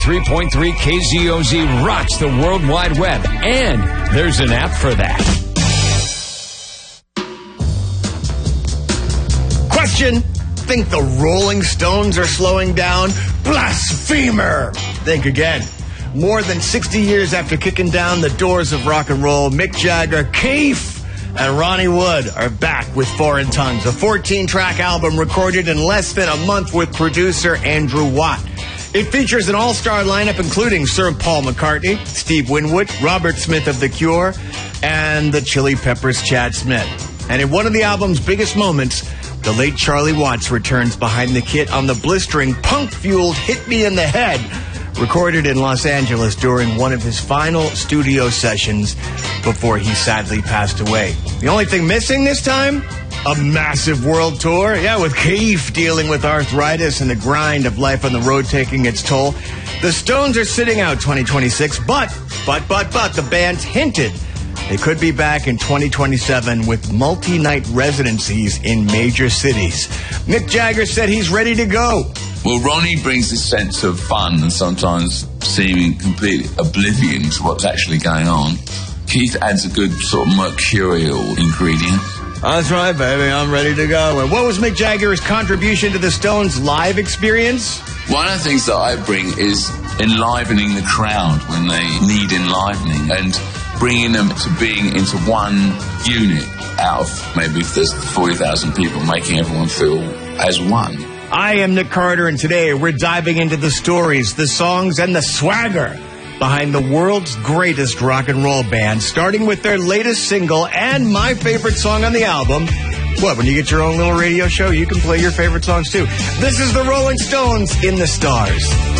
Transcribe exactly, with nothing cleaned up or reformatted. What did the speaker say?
three point three K Z O Z rocks the World Wide Web, and there's an app for that. Question: think the Rolling Stones are slowing down? Blasphemer! Think again. More than sixty years after kicking down the doors of rock and roll, Mick Jagger, Keith, and Ronnie Wood are back with Foreign Tongues, a fourteen-track album recorded in less than a month with producer Andrew Watt. It features an all-star lineup including Sir Paul McCartney, Steve Winwood, Robert Smith of The Cure, and the Chili Peppers' Chad Smith. And in one of the album's biggest moments, the late Charlie Watts returns behind the kit on the blistering, punk-fueled Hit Me in the Head, recorded in Los Angeles during one of his final studio sessions before he sadly passed away. The only thing missing this time? A massive world tour. Yeah, with Keith dealing with arthritis and the grind of life on the road taking its toll. The Stones are sitting out twenty twenty-six, but, but, but, but, the band's hinted they could be back in twenty twenty-seven with multi-night residencies in major cities. Mick Jagger said he's ready to go. Well, Ronnie brings this sense of fun and sometimes seeming completely oblivion to what's actually going on. Keith adds a good sort of mercurial ingredient. That's right, baby. I'm ready to go. And what was Mick Jagger's contribution to the Stones' live experience? One of the things that I bring is enlivening the crowd when they need enlivening and bringing them to being into one unit out of maybe if there's forty thousand people, making everyone feel as one. I am Nick Carter, and today we're diving into the stories, the songs, and the swagger behind the world's greatest rock and roll band, starting with their latest single and my favorite song on the album. What, when you get your own little radio show, you can play your favorite songs too. This is the Rolling Stones, In the Stars.